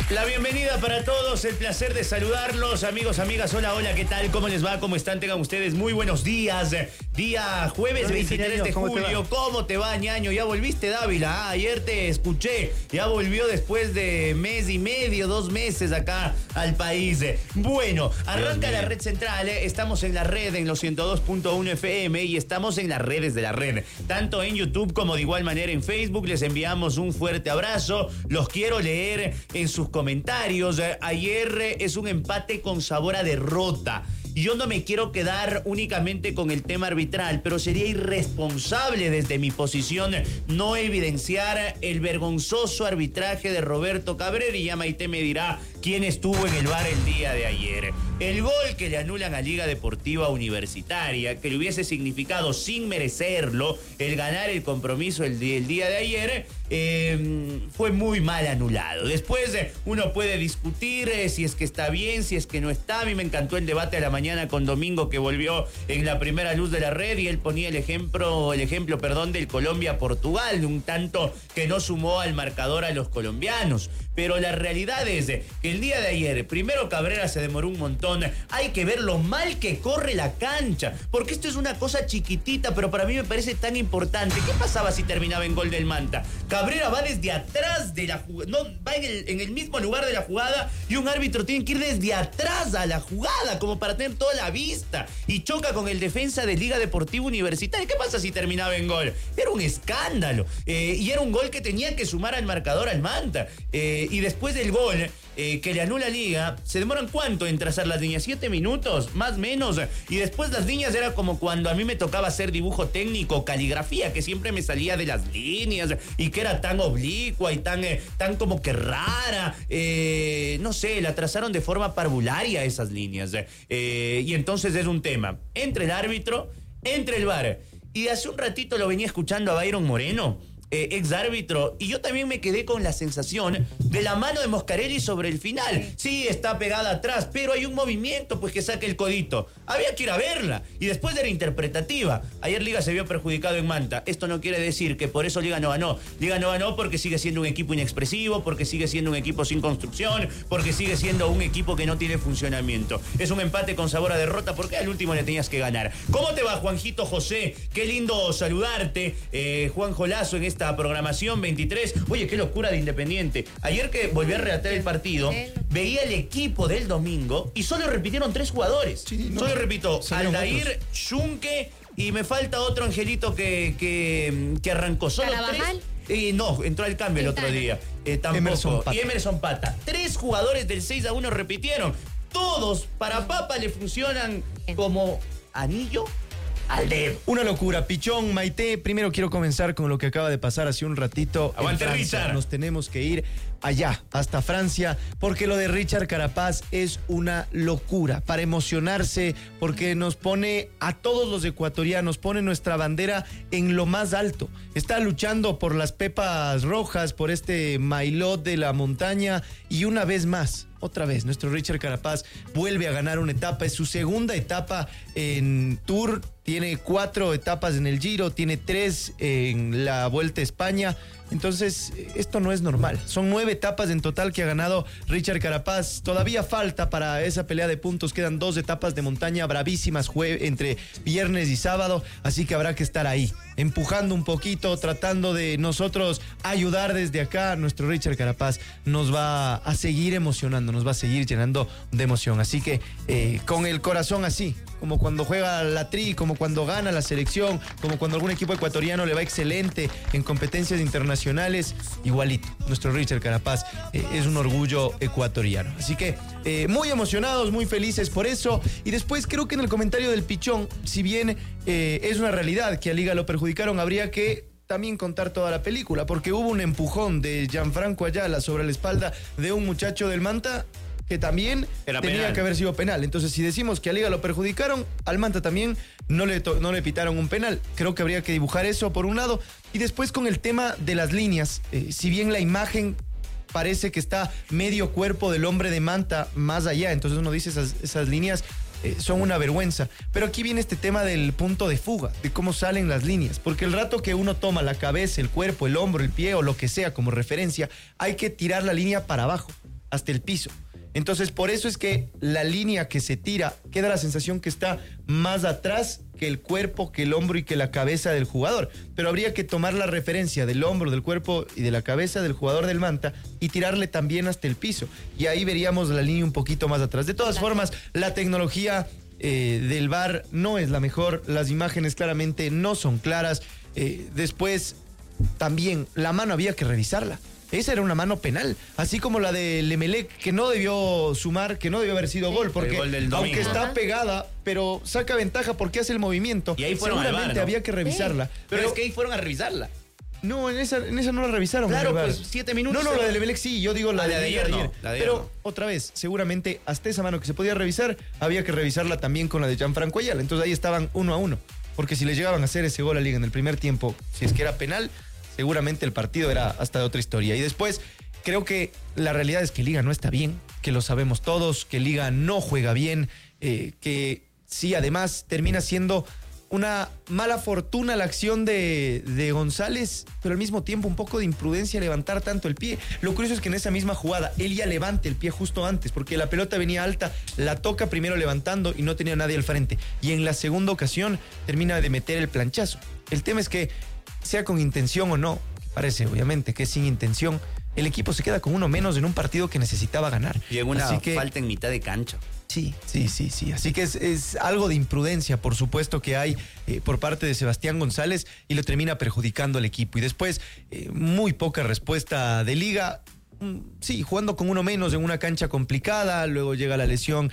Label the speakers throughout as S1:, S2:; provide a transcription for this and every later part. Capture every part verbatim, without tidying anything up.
S1: La bienvenida para todos, el placer de saludarlos, amigos, amigas, hola, hola, ¿qué tal? ¿Cómo les va? ¿Cómo están? Tengan ustedes muy buenos días. Día jueves veintitrés de julio. ¿Cómo te va, ñaño? ¿Ya volviste, Dávila? Ah, ayer te escuché, ya volvió después de mes y medio, dos meses acá al país. Bueno, arranca la red central, ¿eh? Estamos en la red en los ciento dos punto uno F M y estamos en las redes de la red, tanto en YouTube como de igual manera en Facebook. Les enviamos un fuerte abrazo, los quiero leer en sus comentarios. Ayer es un empate con sabor a derrota. Y yo no me quiero quedar únicamente con el tema arbitral, pero sería irresponsable desde mi posición no evidenciar el vergonzoso arbitraje de Roberto Cabrera, y ya Maite me dirá quién estuvo en el V A R el día de ayer. El gol que le anulan a Liga Deportiva Universitaria, que le hubiese significado sin merecerlo el ganar el compromiso el, el día de ayer, eh, fue muy mal anulado. Después eh, uno puede discutir eh, si es que está bien, si es que no está. A mí me encantó el debate a la mañana con Domingo, que volvió en la primera luz de la red, y él ponía el ejemplo, el ejemplo, perdón, del Colombia-Portugal, de un tanto que no sumó al marcador a los colombianos. Pero la realidad es que el día de ayer, primero Cabrera se demoró un montón. Hay que ver lo mal que corre la cancha, porque esto es una cosa chiquitita, pero para mí me parece tan importante. ¿Qué pasaba si terminaba en gol del Manta? Cabrera va desde atrás de la jugada, no, va en el, en el mismo lugar de la jugada, y un árbitro tiene que ir desde atrás a la jugada, como para tener toda la vista, y choca con el defensa de Liga Deportiva Universitaria. ¿Qué pasa si terminaba en gol? Era un escándalo, eh, y era un gol que tenía que sumar al marcador al Manta, eh, y después del gol eh, que le anula Liga, se demoran ¿cuánto en trazar las líneas? ¿Siete minutos? Más menos. Y después las líneas era como cuando a mí me tocaba hacer dibujo técnico, caligrafía, que siempre me salía de las líneas y que era tan oblicua y tan, eh, tan como que rara. Eh, no sé, la trazaron de forma parvularia esas líneas. Eh, y entonces es un tema entre el árbitro, entre el V A R. Y hace un ratito lo venía escuchando a Byron Moreno, Eh, ex árbitro, y yo también me quedé con la sensación de la mano de Moscarelli sobre el final. Sí, está pegada atrás, pero hay un movimiento pues que saque el codito. Había que ir a verla, y después era interpretativa. Ayer Liga se vio perjudicado en Manta. Esto no quiere decir que por eso Liga no ganó. Liga no ganó porque sigue siendo un equipo inexpresivo, porque sigue siendo un equipo sin construcción, porque sigue siendo un equipo que no tiene funcionamiento. Es un empate con sabor a derrota, porque al último le tenías que ganar. ¿Cómo te va, Juanjito José? Qué lindo saludarte, eh, Juan Jolazo, en esta programación veintitrés. Oye, qué locura de Independiente. Ayer que volví a relatar el partido, veía el equipo del domingo y solo repitieron tres jugadores. Sí, no, solo repito, Aldair, Junque, y me falta otro angelito que, que, que arrancó. Solo
S2: ¿Carabajal?
S1: tres. Y no, entró al cambio el otro día. Eh, tampoco. Emerson Pata. Y Emerson Pata. Tres jugadores del seis a uno repitieron. Todos para Papa le funcionan como anillo al dedo.
S3: Una locura. Pichón, Maite, primero quiero comenzar con lo que acaba de pasar hace un ratito.
S1: Aguante, Richard.
S3: Nos tenemos que ir allá, hasta Francia, porque lo de Richard Carapaz es una locura, para emocionarse, porque nos pone a todos los ecuatorianos, pone nuestra bandera en lo más alto. Está luchando por las pepas rojas, por este maillot de la montaña, y una vez más, otra vez, nuestro Richard Carapaz vuelve a ganar una etapa. Es su segunda etapa en Tour. Tiene cuatro etapas en el Giro, tiene tres en la Vuelta a España. Entonces, esto no es normal. Son nueve etapas en total que ha ganado Richard Carapaz. Todavía falta para esa pelea de puntos. Quedan dos etapas de montaña bravísimas entre viernes y sábado. Así que habrá que estar ahí, empujando un poquito, tratando de nosotros ayudar desde acá. Nuestro Richard Carapaz nos va a seguir emocionando, nos va a seguir llenando de emoción. Así que eh, con el corazón así, como cuando juega la Tri, como cuando gana la selección, como cuando algún equipo ecuatoriano le va excelente en competencias internacionales, igualito. Nuestro Richard Carapaz eh, es un orgullo ecuatoriano. Así que eh, muy emocionados, muy felices por eso. Y después creo que en el comentario del Pichón, si bien eh, es una realidad que a Liga lo perjudicaron, habría que también contar toda la película, porque hubo un empujón de Gianfranco Ayala sobre la espalda de un muchacho del Manta que también Era tenía penal. que haber sido penal. Entonces, si decimos que a Liga lo perjudicaron, al Manta también no le, to- no le pitaron un penal. Creo que habría que dibujar eso por un lado. Y después con el tema de las líneas, eh, si bien la imagen parece que está medio cuerpo del hombre de Manta más allá, entonces uno dice esas, esas líneas eh, son una vergüenza. Pero aquí viene este tema del punto de fuga, de cómo salen las líneas, porque el rato que uno toma la cabeza, el cuerpo, el hombro, el pie o lo que sea como referencia, hay que tirar la línea para abajo, hasta el piso. Entonces, por eso es que la línea que se tira, queda la sensación que está más atrás que el cuerpo, que el hombro y que la cabeza del jugador. Pero habría que tomar la referencia del hombro, del cuerpo y de la cabeza del jugador del Manta y tirarle también hasta el piso. Y ahí veríamos la línea un poquito más atrás. De todas formas, la tecnología eh, del V A R no es la mejor. Las imágenes claramente no son claras. Eh, después, también, la mano había que revisarla. Esa era una mano penal, así como la de Emelec, que no debió sumar, que no debió haber sido sí, gol, porque gol aunque está pegada, pero saca ventaja porque hace el movimiento.
S1: Y ahí fueron
S3: seguramente
S1: al V A R, ¿no?
S3: había que revisarla.
S1: Sí. Pero, pero es que ahí fueron a revisarla.
S3: No, en esa, en esa no la revisaron.
S1: Claro, pues siete minutos.
S3: No, no, la de Emelec sí, yo digo la, ah, de, de ayer.
S1: No, la de
S3: pero
S1: no.
S3: otra vez, seguramente hasta esa mano que se podía revisar, había que revisarla también con la de Gianfranco Ayala. Entonces ahí estaban uno a uno, porque si le llegaban a hacer ese gol a Liga en el primer tiempo, si es que era penal, seguramente el partido era hasta de otra historia. Y después, creo que la realidad es que Liga no está bien, que lo sabemos todos, que Liga no juega bien, eh, que sí, además termina siendo una mala fortuna la acción de, de González, pero al mismo tiempo un poco de imprudencia levantar tanto el pie. Lo curioso es que en esa misma jugada él ya levanta el pie justo antes, porque la pelota venía alta, la toca primero levantando y no tenía nadie al frente. Y en la segunda ocasión termina de meter el planchazo. El tema es que, sea con intención o no, parece obviamente que es sin intención, el equipo se queda con uno menos en un partido que necesitaba ganar.
S1: Y en una que, falta en mitad de cancha.
S3: Sí, sí, sí, sí. Así que es, es algo de imprudencia, por supuesto, que hay eh, por parte de Sebastián González y lo termina perjudicando al equipo. Y después, eh, muy poca respuesta de Liga. Sí, jugando con uno menos en una cancha complicada, luego llega la lesión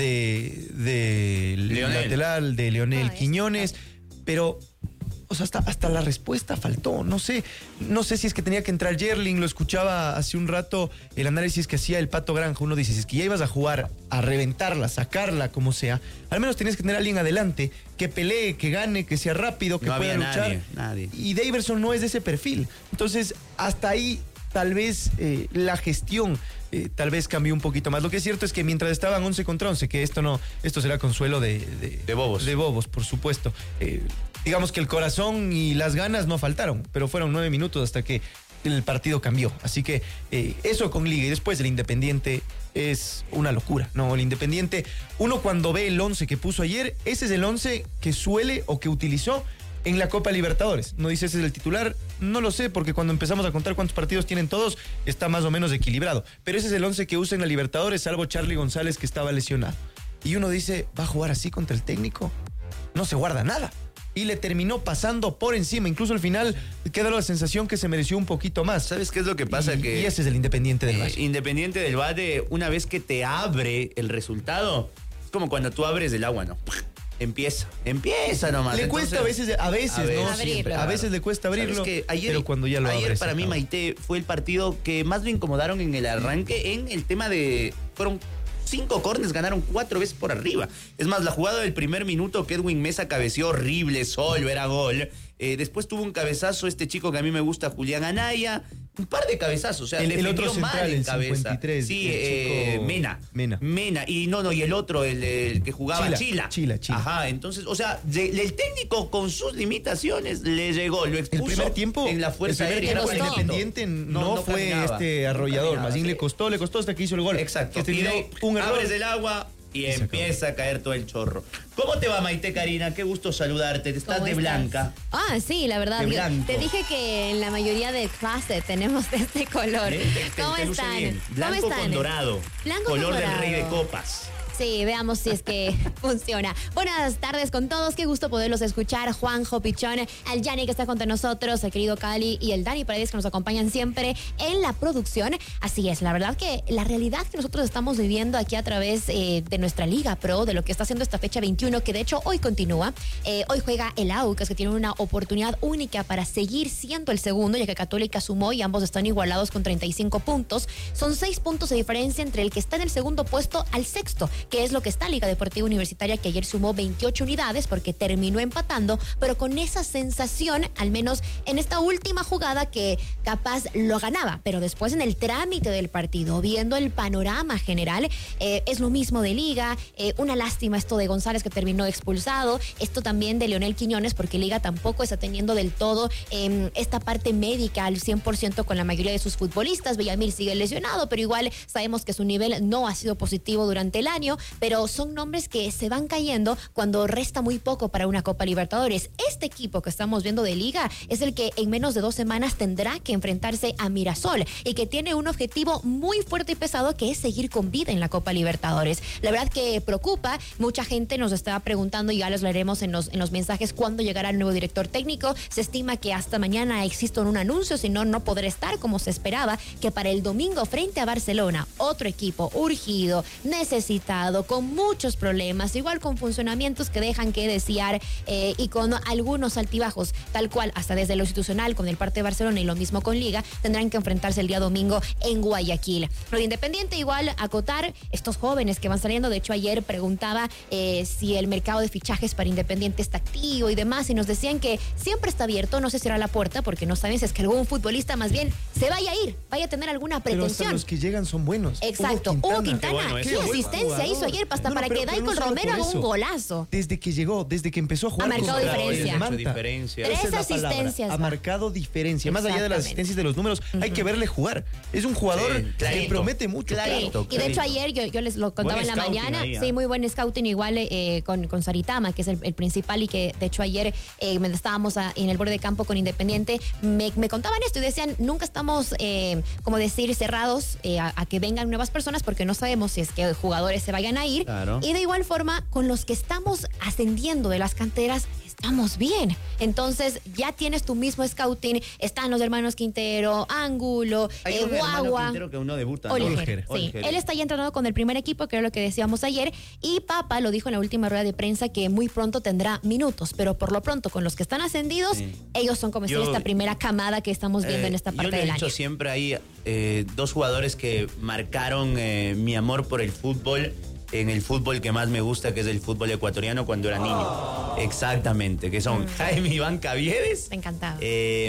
S3: de, de lateral de Leonel ah, Quiñones, pero... O sea, hasta, hasta la respuesta faltó, no sé, no sé si es que tenía que entrar Yerling, lo escuchaba hace un rato el análisis que hacía el Pato Granja, uno dice, si es que ya ibas a jugar, a reventarla, sacarla, como sea, al menos tenías que tener a alguien adelante, que pelee, que gane, que sea rápido, que no pueda luchar,
S1: nadie, nadie.
S3: Y Daverson no es de ese perfil, entonces hasta ahí tal vez eh, la gestión eh, tal vez cambió un poquito más. Lo que es cierto es que mientras estaban once contra once, que esto no, esto será consuelo de, de,
S1: de bobos.
S3: De bobos, por supuesto. Eh, digamos que el corazón y las ganas no faltaron, pero fueron nueve minutos hasta que el partido cambió. Así que eh, eso con Liga y después el Independiente es una locura. No, el Independiente, uno cuando ve el once que puso ayer, ese es el once que suele o que utilizó en la Copa Libertadores. No dice ese es el titular, no lo sé, porque cuando empezamos a contar cuántos partidos tienen todos, está más o menos equilibrado. Pero ese es el once que usa en la Libertadores, salvo Charly González, que estaba lesionado. Y uno dice, ¿va a jugar así contra el técnico? No se guarda nada. Y le terminó pasando por encima. Incluso al final queda la sensación que se mereció un poquito más.
S1: ¿Sabes qué es lo que pasa?
S3: Y,
S1: que
S3: y ese es el Independiente del Valle.
S1: Eh, Independiente del Valle, una vez que te abre el resultado, es como cuando tú abres el agua, ¿no? Empieza, empieza nomás.
S3: Le cuesta
S1: Entonces,
S3: a veces, a veces,
S1: a veces
S3: ¿no?
S1: Abrirlo.
S3: A veces le cuesta abrirlo,
S1: que ayer,
S3: pero cuando ya lo
S1: ayer
S3: abres,
S1: para mí, Maite, fue el partido que más me incomodaron en el arranque, en el tema de... Fueron cinco córneres, ganaron cuatro veces por arriba. Es más, la jugada del primer minuto que Edwin Mesa cabeció horrible, solo era gol. Eh, después tuvo un cabezazo este chico que a mí me gusta, Julián Anaya. Un par de cabezazos, o sea,
S3: el, el otro
S1: mal
S3: central,
S1: en
S3: el
S1: cabeza.
S3: cincuenta y tres,
S1: sí,
S3: el
S1: eh,
S3: chico...
S1: Mena.
S3: Mena.
S1: Mena. Y no, no, y el otro, el, el que jugaba
S3: Chila.
S1: Chila.
S3: Chila, Chila.
S1: Ajá, entonces, o sea, de, el técnico con sus limitaciones le llegó, lo expuso
S3: el primer tiempo,
S1: en la fuerza
S3: el primer
S1: aérea.
S3: tiempo Independiente no, no, no fue caminaba, este arrollador, no más bien sí. le costó, le costó hasta que hizo el gol.
S1: Exacto.
S3: Que terminó un error.
S1: Abres el agua y, y empieza a caer todo el chorro. ¿Cómo te va, Maite Karina? Qué gusto saludarte. Estás de estás? blanca.
S2: Ah, sí, la verdad.
S1: De
S2: te dije que en la mayoría de clases tenemos este color.
S1: Te, te,
S2: ¿Cómo
S1: te
S2: están?
S1: Bien. Blanco
S2: ¿Cómo están?
S1: con dorado.
S2: Blanco
S1: color
S2: con dorado.
S1: del rey de copas.
S2: Sí, veamos si es que funciona. Buenas tardes con todos, qué gusto poderlos escuchar. Juanjo, Pichón, al Yanni que está junto a nosotros, el querido Cali y el Dani Paredes que nos acompañan siempre en la producción. Así es, la verdad que la realidad que nosotros estamos viviendo aquí a través eh, de nuestra Liga Pro, de lo que está haciendo esta fecha veintiuno, que de hecho hoy continúa. Eh, hoy juega el Aucas, que tiene una oportunidad única para seguir siendo el segundo, ya que Católica sumó y ambos están igualados con treinta y cinco puntos. Son seis puntos de diferencia entre el que está en el segundo puesto al sexto. qué es lo que está Liga Deportiva Universitaria, que ayer sumó veintiocho unidades porque terminó empatando, pero con esa sensación, al menos en esta última jugada, que capaz lo ganaba, pero después en el trámite del partido, viendo el panorama general, eh, es lo mismo de Liga. Eh, una lástima esto de González, que terminó expulsado, esto también de Leonel Quiñones, porque Liga tampoco está teniendo del todo eh, esta parte médica al cien por ciento con la mayoría de sus futbolistas. Villamil sigue lesionado, pero igual sabemos que su nivel no ha sido positivo durante el año, pero son nombres que se van cayendo cuando resta muy poco para una Copa Libertadores. Este equipo que estamos viendo de Liga es el que en menos de dos semanas tendrá que enfrentarse a Mirasol y que tiene un objetivo muy fuerte y pesado, que es seguir con vida en la Copa Libertadores. La verdad que preocupa. Mucha gente nos estaba preguntando, y ya los leeremos en los, en los mensajes, cuándo llegará el nuevo director técnico. Se estima que hasta mañana exista un anuncio, si no, no podrá estar como se esperaba, que para el domingo frente a Barcelona, otro equipo urgido, necesitado, con muchos problemas, igual con funcionamientos que dejan que desear eh, y con algunos altibajos, tal cual, hasta desde lo institucional con el parte de Barcelona y lo mismo con Liga, tendrán que enfrentarse el día domingo en Guayaquil. Lo de Independiente, igual acotar estos jóvenes que van saliendo. De hecho, ayer preguntaba eh, si el mercado de fichajes para Independiente está activo y demás, y nos decían que siempre está abierto, no se cierra la puerta, porque no saben si es que algún futbolista más bien se vaya a ir, vaya a tener alguna pretensión.
S3: Pero hasta los que llegan son buenos.
S2: Exacto. Hugo Quintana, Hugo Quintana qué, bueno, qué asistencia bueno hizo ayer hasta no, no, para pero, que Daicon no Romero haga un golazo.
S3: Desde que llegó, desde que empezó a jugar.
S2: Ha marcado diferencia.
S1: Mucha diferencia.
S2: Tres es asistencias.
S3: Ha marcado diferencia. Más allá de las asistencias, de los números, uh-huh, hay que verle jugar. Es un jugador sí, que promete mucho.
S2: Clarito, sí. Y de hecho ayer yo, yo les lo contaba buen en la mañana. Ahí, ¿eh? Sí, muy buen scouting igual eh, con, con Saritama, que es el, el principal, y que de hecho ayer eh, estábamos a, en el borde de campo con Independiente. Me, me contaban esto y decían, nunca estamos, eh, como decir, cerrados eh, a, a que vengan nuevas personas, porque no sabemos si es que jugadores se vayan a ir.
S1: Claro.
S2: Y de igual forma, con los que estamos ascendiendo de las canteras, estamos bien. Entonces, ya tienes tu mismo scouting. Están los hermanos Quintero, Ángulo,
S1: Hay
S2: eh,
S1: un
S2: Guagua.
S1: Quintero que uno debuta, ¿no?
S2: Olger, sí.
S1: Olger.
S2: Él está ya entrenando con el primer equipo, que era lo que decíamos ayer. Y Papa lo dijo en la última rueda de prensa, que muy pronto tendrá minutos. Pero por lo pronto, con los que están ascendidos, sí, ellos son como yo, si esta primera camada que estamos viendo eh, en esta parte del año.
S1: Yo le he dicho siempre, hay eh, dos jugadores que marcaron eh, mi amor por el fútbol, en el fútbol que más me gusta, que es el fútbol ecuatoriano, cuando era niño. Oh. Exactamente, que son mm. Jaime Iván Caviedes.
S2: Me encantaba.
S1: Eh,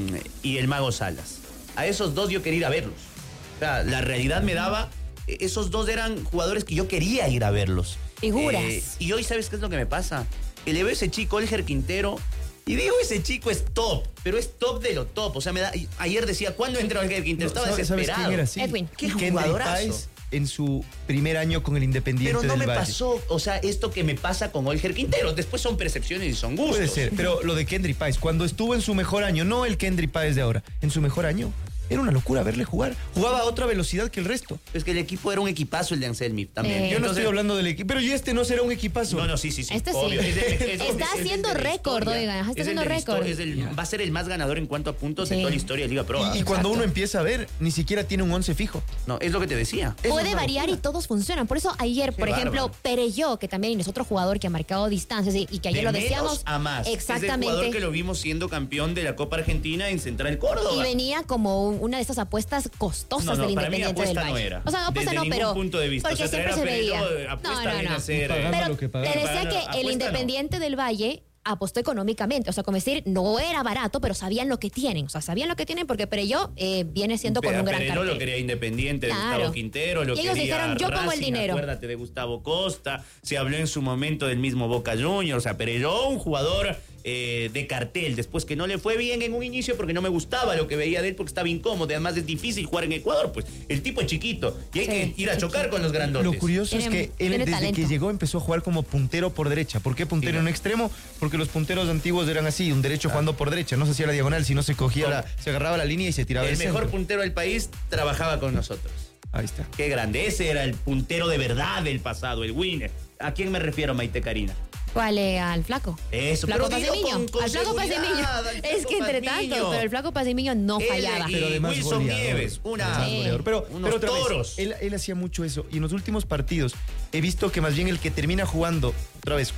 S1: y el Mago Salas. A esos dos yo quería ir a verlos. O sea, la realidad me daba, esos dos eran jugadores que yo quería ir a verlos.
S2: Figuras.
S1: Eh, y hoy, ¿sabes qué es lo que me pasa? Que le veo a ese chico, Olger Quintero, y digo, ese chico es top, pero es top de lo top. O sea, me da, ayer decía, ¿cuándo entra Olger Quintero? Estaba
S3: ¿sabes,
S1: desesperado.
S3: ¿Sabes quién era así?
S2: Edwin.
S1: Qué jugadorazo.
S3: En su primer año con el Independiente
S1: Pero no
S3: del
S1: me
S3: Valle.
S1: pasó, o sea, esto que me pasa con Olger Quintero. Después son percepciones y son gustos.
S3: Puede ser, pero lo de Kendry Páez, cuando estuvo en su mejor año, no el Kendry Páez de ahora, en su mejor año, era una locura verle jugar. Jugaba a otra velocidad que el resto.
S1: Es que el equipo era un equipazo, el de Anselmi también.
S2: Eh.
S3: Yo no
S1: Entonces,
S3: estoy hablando del equipo, pero ¿y este no será un equipazo?
S1: No, no, sí, sí, sí.
S2: Este
S1: obvio.
S2: sí.
S1: Es de, es,
S2: está
S1: es,
S2: haciendo
S1: es
S2: récord, oiga. Está
S1: es
S2: haciendo récord.
S1: Es el, va a ser el más ganador en cuanto a puntos
S2: sí.
S1: de toda la historia de Liga Pro.
S3: Y, y cuando uno empieza a ver, ni siquiera tiene un once fijo.
S1: No, es lo que te decía.
S2: Puede variar y todos funcionan. Por eso ayer,
S1: Qué
S2: por
S1: bárbaro.
S2: ejemplo, Pereyó, que también es otro jugador que ha marcado distancias y, y que ayer
S1: de
S2: lo
S1: menos
S2: decíamos.
S1: a más.
S2: Exactamente.
S1: Es el jugador que lo vimos siendo campeón de la Copa Argentina en Central Córdoba.
S2: Y venía como una de esas apuestas costosas
S1: No, no,
S2: del
S1: para mí
S2: Independiente del
S1: apuesta
S2: Valle.
S1: no era.
S2: O sea, apuesta
S1: Desde
S2: no,
S1: ningún
S2: pero
S1: punto de vista.
S2: porque
S1: O sea,
S2: siempre se
S1: traer a
S2: veía.
S1: Pereyó, apuesta
S2: No, no,
S1: viene
S2: no.
S1: a ser,
S3: Pagando
S2: Pero
S3: lo que pagaba.
S2: te decía
S1: Pagando-
S2: que
S1: apuesta
S2: el
S1: no.
S2: Independiente del Valle apostó económicamente, o sea, como decir, no era barato, pero sabían lo que tienen, o sea, sabían lo que tienen porque Pereyó eh, viene siendo con
S1: Pero
S2: un gran
S1: Pereyó
S2: cartel.
S1: lo quería Independiente de
S2: Claro.
S1: Gustavo Quintero, lo
S2: Y ellos
S1: quería
S2: dijeron, yo pongo el
S1: Racing,
S2: dinero.
S1: Acuérdate de Gustavo Costa, se habló en su momento del mismo Boca Juniors, o sea, Pereyó, un jugador eh, de cartel, después que no le fue bien en un inicio porque no me gustaba lo que veía de él porque estaba incómodo, además es difícil jugar en Ecuador, pues el tipo es chiquito y hay
S2: Sí,
S1: que ir a chocar con los grandotes.
S3: Lo curioso
S2: Tiene-
S3: es que él
S2: tiene
S3: desde
S2: talento.
S3: que llegó empezó a jugar como puntero por derecha. ¿Por qué puntero
S1: Sí,
S3: en
S1: no.
S3: un extremo? Porque los punteros antiguos eran así, un derecho jugando por derecha, no se hacía la diagonal, sino se cogía la, se agarraba la línea y se tiraba
S1: El
S3: del
S1: mejor
S3: centro.
S1: puntero del país trabajaba con nosotros.
S3: Ahí está.
S1: Qué grande, ese era el puntero de verdad del pasado, el winner. ¿A quién me refiero, Maite Karina?
S2: ¿Cuál? Eh, al flaco.
S1: Eso,
S2: Flaco
S1: pero dilo
S2: Pazimiño.
S1: con- con
S2: Al flaco
S1: seguridad,
S2: Pazimiño.
S1: al
S2: Es
S1: Flaco
S2: que entre
S1: Pazimiño.
S2: tanto, pero el flaco Pazimiño no
S1: Él
S2: fallaba.
S1: y
S3: Pero además
S1: Wilson
S3: goleador.
S1: Nieves, una,
S3: Además
S2: Sí.
S3: goleador. Pero,
S1: unos
S3: pero otra vez,
S1: toros.
S3: él, él hacía mucho eso. Y en los últimos partidos he visto que más bien el que termina jugando otra vez con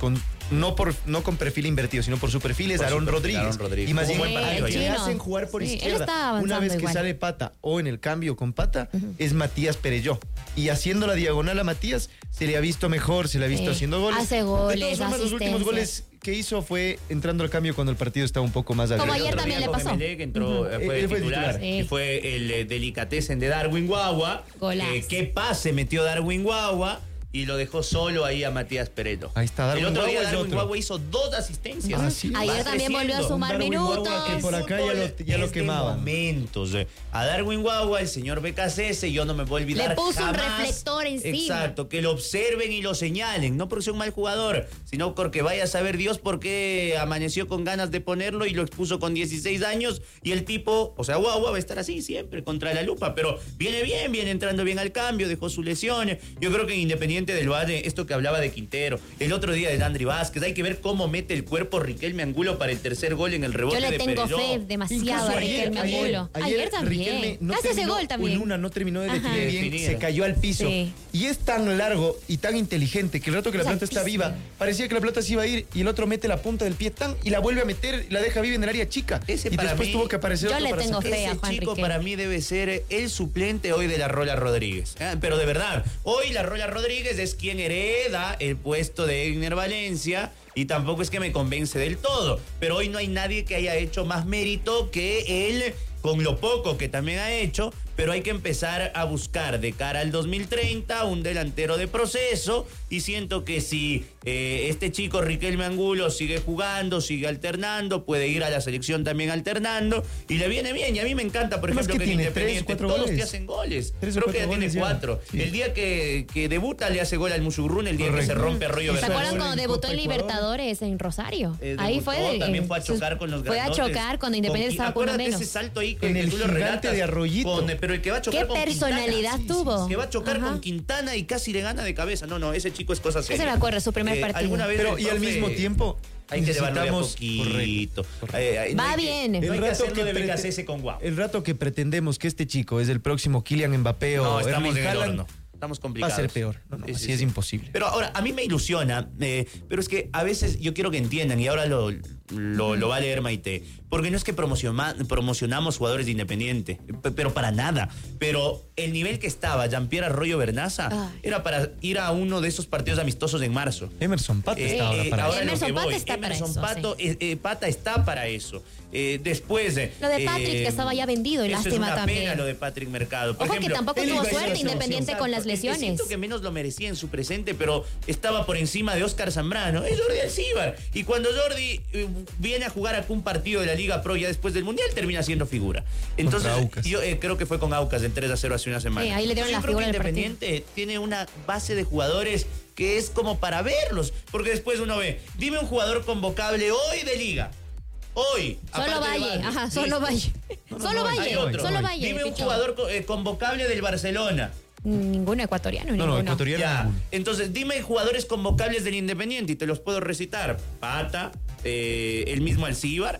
S3: no por no con perfil invertido, sino por su perfil es Aarón Rodríguez.
S1: Aaron Rodríguez.
S3: Y más bien,
S1: Buen partido
S3: al que le
S2: chino.
S3: hacen jugar por
S2: Sí, él
S3: izquierda,
S2: está avanzando
S3: una vez que
S2: igual.
S3: sale Pata o en el cambio con Pata, es Matías Perelló. Y haciendo la diagonal a Matías, se le ha visto mejor, se le ha visto
S2: Sí.
S3: haciendo goles.
S2: Hace goles,
S3: De todas formas, los últimos
S2: asistencias.
S3: goles que hizo fue entrando al cambio cuando el partido estaba un poco más
S2: Como
S3: agregado.
S2: ayer
S1: Otro
S2: también
S1: día
S2: le
S1: con
S2: pasó.
S1: Emelec entró,
S2: Ujú.
S1: eh, fue
S3: Él fue
S1: titular,
S3: titular.
S1: y
S2: Sí.
S1: fue el eh, delicatessen de Darwin Guagua.
S2: Golazo.
S1: Eh, ¿Qué pase metió Darwin Guagua? Y lo dejó solo ahí a Matías Perello.
S3: Ahí está, Darwin
S1: El otro día
S3: Guagua es
S1: Darwin
S3: otro.
S1: Guagua hizo dos asistencias.
S3: Ah, sí.
S2: Ayer
S1: Va
S2: también volvió a
S1: creciendo.
S2: sumar
S3: Darwin
S2: minutos.
S3: Guagua que por acá ya lo, ya lo
S1: Es de
S3: quemaban.
S1: momentos. eh. A Darwin Guagua, el señor B K C S, yo no me voy a olvidar
S2: Le puso un
S1: jamás.
S2: reflector encima.
S1: Exacto, que lo observen y lo señalen. No porque sea un mal jugador, sino porque vaya a saber Dios por qué amaneció con ganas de ponerlo y lo expuso con dieciséis años. Y el tipo, o sea, Guagua va a estar así siempre, contra la lupa. Pero viene bien, viene entrando bien al cambio, dejó sus lesiones. Yo creo que Independiente del Valle, esto que hablaba de Quintero, el otro día de Landry Vázquez, hay que ver cómo mete el cuerpo Riquelme Angulo para el tercer gol en el rebote
S2: Yo le
S1: de
S2: tengo
S1: Perelló.
S2: fe demasiado a
S3: Incluso
S2: Riquelme
S3: ayer-
S2: Angulo.
S3: ayer-
S2: Ayer,
S3: ayer
S2: también.
S3: Riquelme no
S2: Casi ese
S3: terminó,
S2: gol también.
S3: En una no terminó de
S2: Ajá.
S3: definir bien,
S1: Definir.
S3: se cayó al piso.
S2: Sí.
S3: Y es tan largo y tan inteligente que el rato que la
S2: Es
S3: pelota está
S2: altísimo.
S3: viva, parecía que la pelota se iba a ir y el otro mete la punta del pie tan y la vuelve a meter y la deja viva en el área chica.
S1: Ese
S3: y
S1: para
S3: después
S1: mí-
S3: tuvo que aparecer
S2: Yo
S3: otro
S2: le
S3: para
S2: tengo
S3: sacar.
S2: fe a
S1: Ese
S2: Juan
S1: chico
S2: Riquelme.
S1: para mí debe ser el suplente hoy de la Rola Rodríguez. ¿eh? Pero de verdad, hoy la Rola Rodríguez es quien hereda el puesto de Egner Valencia y tampoco es que me convence del todo. Pero hoy no hay nadie que haya hecho más mérito que él con lo poco que también ha hecho, pero hay que empezar a buscar de cara al dos mil treinta un delantero de proceso y siento que si eh, este chico Riquelme Angulo sigue jugando, sigue alternando, puede ir a la selección también alternando y le viene bien y a mí me encanta, por
S3: Además
S1: ejemplo,
S3: que
S1: que, en
S3: tiene tres,
S1: Independiente
S3: cuatro
S1: todos
S3: goles.
S1: te hacen goles.
S3: Tres o
S1: Creo que
S3: cuatro
S1: ya tiene
S3: goles ya.
S1: cuatro.
S3: Sí.
S1: El día que, que debuta le hace gol al Musugrún, el día
S3: Correcto.
S1: que se rompe Arroyo
S2: ¿Se
S3: Hizo
S1: Bernal.
S2: acuerdan
S3: gol
S2: cuando
S3: en
S2: debutó
S3: Copa
S2: en
S3: Ecuador.
S2: Libertadores en Rosario?
S1: Eh,
S2: Ahí
S1: debutó,
S2: fue. de-
S1: también
S2: en
S1: fue a
S2: sus-
S1: chocar con los
S2: Fue a
S1: grandotes.
S2: chocar cuando Independiente
S1: Con-
S2: estaba con uno
S1: acuérdate
S2: menos.
S1: ese salto ahí que,
S3: En
S1: que
S3: el
S1: tú lo
S3: gigante
S1: relatas,
S3: de Arroyito.
S1: con- pero el que va a chocar
S2: ¿Qué
S1: con
S2: personalidad
S1: Quintana.
S2: tuvo?
S1: Que va a chocar
S2: Ajá.
S1: con Quintana y casi le gana de cabeza. No, no, ese chico es cosa seria.
S2: Ese me acuerdo, su primer partido.
S1: Alguna vez
S3: Pero
S1: el
S3: y al
S1: profe-
S3: mismo tiempo
S1: hay que llevarlo de a
S3: necesitamos-
S1: poquito.
S3: Correcto,
S1: Eh, eh, no
S2: Va
S1: hay que-
S2: bien.
S1: No
S3: El
S1: hay que
S3: rato
S1: hacerlo
S3: que
S1: de B K C
S3: prete-
S1: S con guau.
S3: El rato que pretendemos que este chico es el próximo Kylian Mbappé
S1: No,
S3: o
S1: estamos
S3: Erling
S1: en el
S3: Haaland,
S1: horno. Estamos
S3: va a
S1: complicados.
S3: ser peor. No, no,
S1: Sí, sí,
S3: así
S1: sí.
S3: es imposible.
S1: Pero ahora, a mí me ilusiona, eh, pero es que a veces yo quiero que entiendan, y ahora lo, lo, lo va a leer Maite, porque no es que promociona- promocionamos jugadores de Independiente, pe- pero para nada. Pero el nivel que estaba Jean-Pierre Arroyo Bernaza
S2: Ay.
S1: era para ir a uno de esos partidos amistosos en marzo.
S3: Emerson Pata
S1: Eh,
S3: está ahora
S1: eh,
S3: para
S1: ahora
S3: eso.
S1: lo
S2: Emerson
S1: que
S2: Pata
S1: voy.
S2: está para
S1: Emerson
S2: eso,
S1: Pato,
S2: sí.
S1: eh, eh, Pata está para eso. Eh, después... eh,
S2: Lo de Patrick,
S1: eh,
S2: que estaba ya vendido, y
S1: eso
S2: lástima
S1: es una
S2: también.
S1: pena lo de Patrick Mercado. Por
S2: Ojo que
S1: ejemplo,
S2: tampoco
S1: él
S2: tuvo
S1: iba a ir a la
S2: suerte
S1: selección.
S2: Independiente con las
S1: Exacto. El que
S2: lesiones.
S1: siento que menos lo merecía en su presente, pero estaba por encima de Oscar Zambrano. Es Jordi Alcíbar. Y cuando Jordi eh, viene a jugar acá un partido de la Liga Pro ya después del Mundial, termina siendo figura. Entonces,
S3: Contra Aucas.
S1: yo eh, creo que fue con Aucas del tres a cero hace una semana.
S2: Sí, ahí le dieron
S1: Yo
S2: la
S1: creo que
S2: figura del partido.
S1: Independiente tiene una base de jugadores que es como para verlos. Porque después uno ve, dime un jugador convocable hoy de Liga. Hoy.
S2: Solo
S1: aparte de
S2: Valle, ajá, solo
S1: Listo.
S2: Valle.
S3: no,
S2: Solo
S3: no, hay
S2: Valle,
S1: otro.
S2: solo
S3: Hay.
S2: Valle.
S1: Dime un
S2: Pichón.
S1: jugador co- eh, convocable del Barcelona.
S2: Ninguno ecuatoriano,
S3: No, no,
S2: ninguno.
S3: ecuatoriano.
S1: Ya.
S3: ninguno.
S1: Entonces, dime jugadores convocables del Independiente y te los puedo recitar. Pata, eh, el mismo Alcíbar.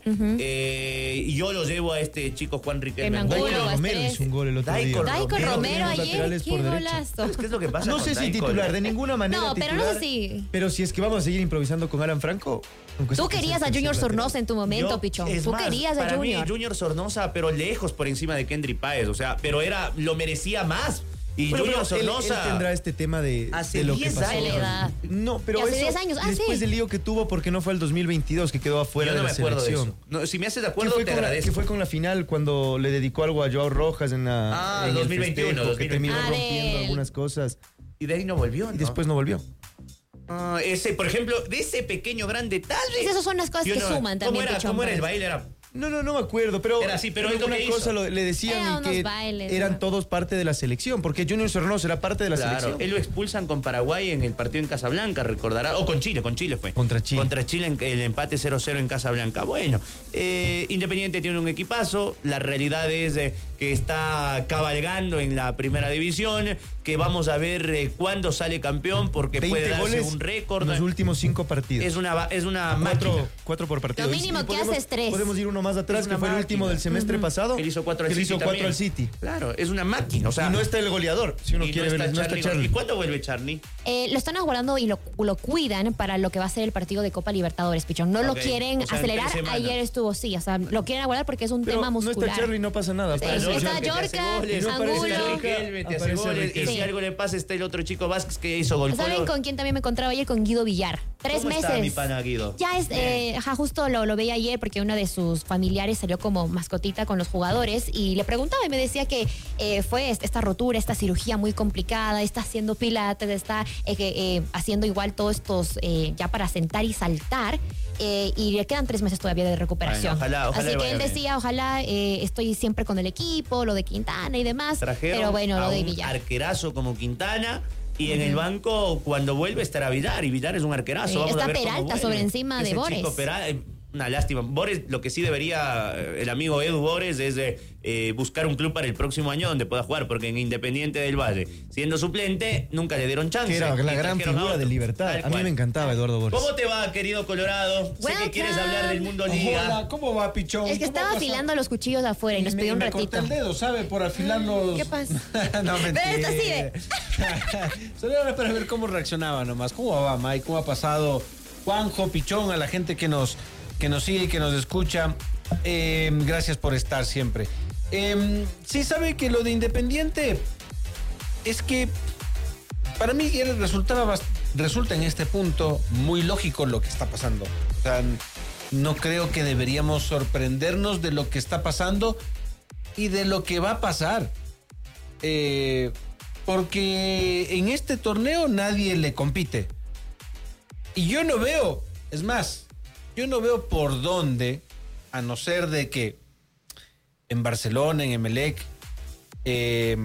S1: eh, y yo lo llevo a este chico Juan Riquelme
S2: El Angulo,
S1: Angulo.
S2: Vasquez.
S3: Romero hizo un gol el otro
S1: Daicon
S3: día.
S2: Daicon
S1: Romero,
S2: Romero
S3: tenemos
S2: ayer,
S3: laterales
S2: qué
S3: por derecha.
S2: golazo.
S1: ¿Sabes qué es lo que pasa
S3: No
S1: con
S3: sé si
S1: Daicon?
S3: titular, de ninguna manera
S2: No, pero no sé
S3: titular,
S2: si-
S3: Pero si es que vamos a seguir improvisando con Alan Franco... aunque
S2: Tú
S3: sea
S2: querías a
S3: tercer
S2: Junior
S3: lateral.
S2: Sornosa en tu momento,
S1: Yo,
S2: Pichón.
S1: es
S2: Tú
S1: más,
S2: querías a
S1: para
S2: Junior.
S1: mí, Junior Sornosa, pero lejos por encima de Kendry Páez. O sea, pero era, lo merecía más. Y
S3: Bueno,
S1: Junior
S3: pero él-
S1: Sornosa.
S3: él tendrá este tema de,
S1: Hace
S3: de lo
S1: diez
S3: que pasó.
S1: años.
S2: De la edad.
S3: No, pero
S2: Y hace
S3: eso,
S2: diez años. Ah,
S3: después
S2: sí.
S3: del lío que tuvo porque no fue el dos mil veintidós que quedó afuera
S1: Yo no
S3: de
S1: me
S3: la
S1: acuerdo de
S3: selección.
S1: eso. No, si me haces de
S3: Que
S1: acuerdo,
S3: fue,
S1: te
S3: con la,
S1: agradezco.
S3: que fue con la final cuando le dedicó algo a Joao Rojas en la
S1: Ah,
S3: en el
S1: dos mil veintiuno,
S3: festejo, que terminó
S2: Ah,
S3: rompiendo
S2: del-
S3: algunas cosas
S1: Y de ahí no volvió,
S3: y
S1: ¿no?
S3: después no volvió.
S1: Ah, ese, por ejemplo, de ese pequeño gran detalle.
S2: Esas son las cosas
S1: Yo
S2: que
S1: no-
S2: suman
S1: ¿Cómo
S2: también,
S1: era,
S2: Pichón,
S1: ¿cómo era el
S2: para-
S1: baile? Era
S3: No, no, no me acuerdo, pero
S1: Era así, pero es lo
S3: una
S1: que hizo.
S3: cosa lo- le decían
S2: Eran
S3: y que
S2: unos bailes,
S3: eran
S2: ¿no?
S3: todos parte de la selección, porque Junior Sornosa era parte de la
S1: Claro,
S3: selección.
S1: él lo expulsan con Paraguay en el partido en Casablanca, recordará. O con Chile, con Chile fue.
S3: Contra Chile.
S1: Contra Chile, en- el empate cero cero en Casablanca. Bueno, eh, Independiente tiene un equipazo. La realidad es eh, que está cabalgando en la primera división. Que vamos a ver eh, cuándo sale campeón, porque puede
S3: veinte
S1: darse
S3: goles
S1: un récord.
S3: en los últimos cinco partidos.
S1: Es una, es una
S3: cuatro,
S1: máquina.
S3: cuatro por partido.
S2: Lo
S3: Y-
S2: mínimo
S3: y
S2: que
S3: podemos-
S2: hace es tres.
S3: Podemos ir uno uno más atrás, que fue máquina. el último del semestre uh-huh. pasado.
S1: Él hizo cuatro al
S3: City.
S1: Hizo
S3: cuatro al City.
S1: Claro, es una máquina. O sea,
S3: y no está el goleador, si uno quiere
S1: no
S3: ver.
S1: Está
S3: no está
S1: Charlie. ¿Y cuándo vuelve Charlie?
S2: Eh, lo están aguardando y lo, lo cuidan para lo que va a ser el partido de Copa Libertadores, Pichón. No okay. lo quieren o sea, acelerar. Ayer estuvo, sí, o sea, lo quieren aguardar porque es un
S3: Pero
S2: tema muscular.
S3: No está Charlie, no pasa nada.
S2: Sí, no, está Yorka,
S1: Angulo. Y si algo le pasa, está el otro chico Vázquez que hizo gol.
S2: ¿Saben con quién también me encontraba ayer? Con Guido Villar. Tres
S1: ¿Cómo
S2: meses.
S1: Está mi pana Guido?
S2: Ya es, eh, ajá, justo lo, lo veía ayer porque uno de sus familiares salió como mascotita con los jugadores y le preguntaba y me decía que eh, fue esta rotura, esta cirugía muy complicada, está haciendo pilates, está eh, eh, haciendo igual todos estos eh, ya para sentar y saltar. Eh, y le quedan tres meses todavía de recuperación.
S1: Bueno, ojalá, ojalá
S2: Así que él
S1: bien.
S2: decía, ojalá eh, estoy siempre con el equipo, lo de Quintana y demás.
S1: Trajeron
S2: pero bueno,
S1: a
S2: lo de
S1: un
S2: Villar.
S1: Arquerazo como Quintana. Y en uh-huh. el banco, cuando vuelve, estará Villar. Y Villar es un arquerazo.
S2: Sí,
S1: Vamos
S2: está
S1: a ver
S2: Peralta sobre encima
S1: Ese
S2: de Bores.
S1: Chico Peralta, una lástima. Bores, lo que sí debería el amigo Edu Bores es de, eh, buscar un club para el próximo año donde pueda jugar, porque en Independiente del Valle, siendo suplente, nunca le dieron chance.
S3: Que era la gran figura de Libertad. A mí me encantaba Eduardo Bores.
S1: ¿Cómo te va, querido Colorado? Welcome. Sé que quieres hablar del mundo liga.
S4: Hola, ¿cómo va, Pichón?
S2: Es que estaba afilando los cuchillos afuera y nos
S4: me,
S2: pidió un
S4: me
S2: ratito.
S4: Me corté el dedo, ¿sabe? Por afilar los...
S2: ¿Qué pasa?
S4: No, mentira.
S2: Pero esto sí ve.
S4: Solo era para ver cómo reaccionaba nomás. ¿Cómo va, Mike? ¿Cómo ha pasado Juanjo, Pichón, a la gente que nos... que nos sigue y que nos escucha? Eh, gracias por estar siempre. Eh, sí, sabe que lo de Independiente es que para mí resultaba, resulta en este punto muy lógico lo que está pasando. O sea, no creo que deberíamos sorprendernos de lo que está pasando y de lo que va a pasar. Eh, porque en este torneo nadie le compite. Y yo no veo, es más, yo no veo por dónde, a no ser de que en Barcelona, en Emelec, eh,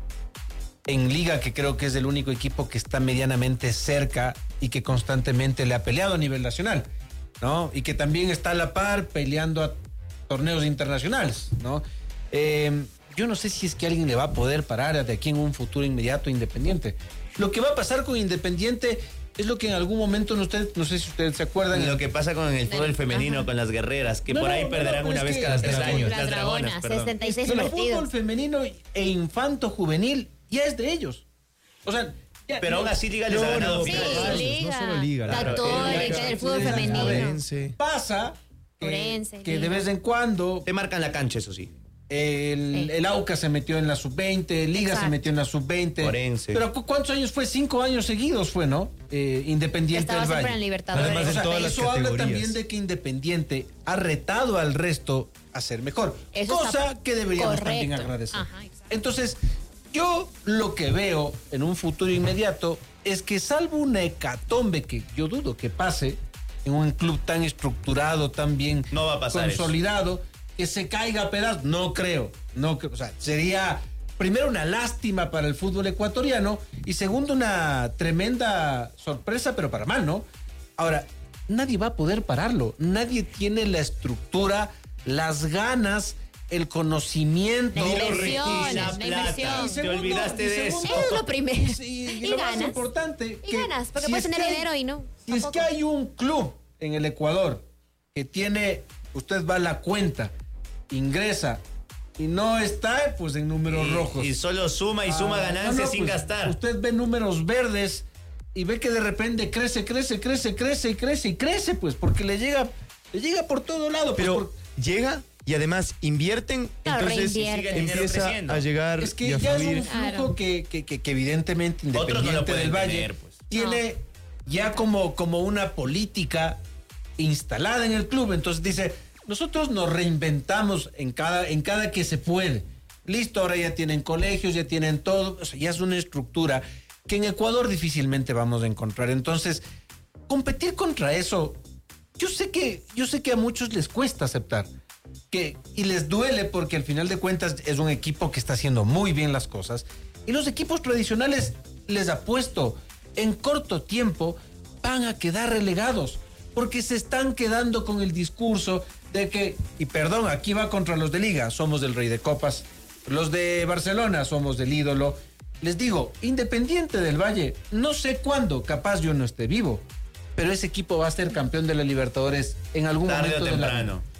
S4: en Liga, que creo que es el único equipo que está medianamente cerca y que constantemente le ha peleado a nivel nacional, ¿no? Y que también está a la par peleando a torneos internacionales, ¿no? Eh, yo no sé si es que alguien le va a poder parar de aquí en un futuro inmediato Independiente. Lo que va a pasar con Independiente es lo que en algún momento, no, usted, no sé si ustedes se acuerdan.
S1: Lo que pasa con el fútbol femenino, ajá, con las guerreras, que no, por ahí no, perderán no, una vez cada tres años.
S2: Las dragonas, sesenta y seis
S4: el
S2: partidos.
S4: El fútbol femenino e infanto juvenil ya es de ellos. O sea, ya,
S1: pero aún así Liga les
S3: no,
S1: ha ganado
S3: no,
S1: finales.
S2: Sí, Liga.
S3: No solo Liga.
S2: Claro, el, el fútbol femenino.
S3: Orense.
S4: Pasa que, Orense, que de vez en cuando
S1: te marcan la cancha, eso sí.
S4: El, sí. el Aucas se metió en la sub veinte, Liga Exacto. se metió en la sub veinte.
S1: Orense.
S4: Pero ¿cuántos años fue? Cinco años seguidos fue, ¿no? Eh, Independiente del Valle.
S2: En Libertadores.
S3: Además,
S4: o sea,
S3: en todas
S4: eso
S3: las
S4: habla también de que Independiente ha retado al resto a ser mejor.
S2: Eso
S4: cosa que deberíamos
S2: correcto.
S4: también agradecer.
S2: Ajá,
S4: entonces, yo lo que veo en un futuro inmediato es que, salvo una hecatombe que yo dudo que pase en un club tan estructurado, tan bien
S1: no va a pasar
S4: consolidado,
S1: eso.
S4: Que se caiga a pedazos, no creo, no creo, o sea, sería primero una lástima para el fútbol ecuatoriano y segundo una tremenda sorpresa, pero para mal, ¿no? Ahora, nadie va a poder pararlo, nadie tiene la estructura, las ganas, el conocimiento,
S2: la inversión, la inversión.
S1: Te olvidaste de eso.
S2: Es lo primero.
S4: Sí, y,
S2: y
S4: lo
S2: ganas.
S4: más importante,
S2: y
S4: que
S2: ganas, porque
S4: si
S2: puedes
S4: es
S2: tener
S4: hay,
S2: dinero y no.
S4: Si tampoco. Es que hay un club en el Ecuador que tiene, usted va a la cuenta, ingresa y no está pues en números
S1: y,
S4: rojos.
S1: Y solo suma y suma ah, ganancias no, no, sin
S4: pues,
S1: gastar.
S4: Usted ve números verdes y ve que de repente crece, crece, crece, crece y crece y crece, pues, porque le llega, le llega por todo lado.
S3: Pero
S4: pues, por...
S3: llega y además invierten,
S2: claro,
S3: entonces empieza a llegar.
S4: Es que
S3: y a
S4: ya
S3: fluir.
S4: es un flujo claro. que, que, que, que evidentemente Independiente
S1: no
S4: del Valle
S1: tener, pues.
S4: tiene no. ya como, como una política instalada en el club. Entonces dice, nosotros nos reinventamos en cada, en cada que se puede. Listo, ahora ya tienen colegios, ya tienen todo, o sea, ya es una estructura que en Ecuador difícilmente vamos a encontrar. Entonces, competir contra eso, yo sé que, yo sé que a muchos les cuesta aceptar. Que, y les duele porque al final de cuentas es un equipo que está haciendo muy bien las cosas. Y los equipos tradicionales, les apuesto, en corto tiempo van a quedar relegados. Porque se están quedando con el discurso de que, y perdón, aquí va contra los de Liga, somos del Rey de Copas, los de Barcelona somos del ídolo. Les digo, Independiente del Valle, no sé cuándo, capaz yo no esté vivo, pero ese equipo va a ser campeón de la Libertadores en algún
S1: tarde
S4: momento
S1: o temprano.